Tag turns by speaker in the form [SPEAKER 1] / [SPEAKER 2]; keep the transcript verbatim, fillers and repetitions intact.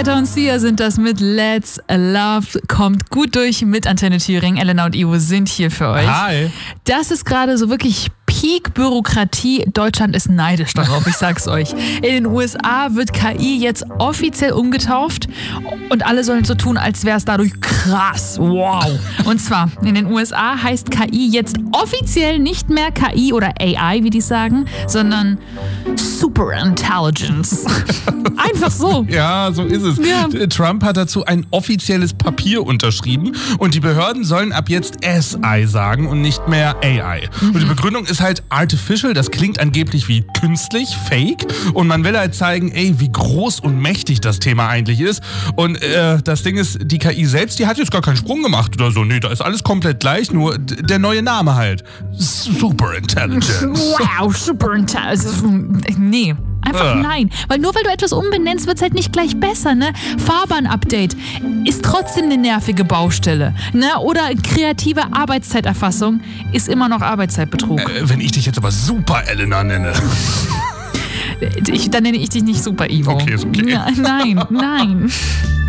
[SPEAKER 1] Guetta und Sia sind das mit Let's Love. Kommt gut durch mit Antenne Thüringen. Elena und Ivo sind hier für euch.
[SPEAKER 2] Hi.
[SPEAKER 1] Das ist gerade so wirklich Peak-Bürokratie. Deutschland ist neidisch darauf, ich sag's euch. In den U S A wird K I jetzt offiziell umgetauft und alle sollen so tun, als wäre es dadurch krass. Wow. Und zwar, in den U S A heißt K I jetzt offiziell nicht mehr K I oder A I, wie die sagen, sondern Superintelligence. Einfach so.
[SPEAKER 2] Ja, so ist es.
[SPEAKER 1] Ja.
[SPEAKER 2] Trump hat dazu ein offizielles Papier unterschrieben und die Behörden sollen ab jetzt S I sagen und nicht mehr A I. Mhm. Und die Begründung ist halt artificial, das klingt angeblich wie künstlich, fake und man will halt zeigen, ey, wie groß und mächtig das Thema eigentlich ist. Und äh, das Ding ist, die K I selbst, die hat jetzt gar keinen Sprung gemacht oder so. Nee, da ist alles komplett gleich, nur d- der neue Name halt. Superintelligence.
[SPEAKER 1] Wow, Superintelligence. Nee. Einfach
[SPEAKER 2] Äh.
[SPEAKER 1] nein. Weil nur weil du etwas umbenennst, wird es halt nicht gleich besser, ne? Fahrbahn-Update ist trotzdem eine nervige Baustelle, ne? Oder kreative Arbeitszeiterfassung ist immer noch Arbeitszeitbetrug.
[SPEAKER 2] Äh, wenn ich dich jetzt aber Super Elena nenne.
[SPEAKER 1] Ich, dann nenne ich dich nicht Super Ivo.
[SPEAKER 2] Okay, ist okay.
[SPEAKER 1] Ja, nein, nein.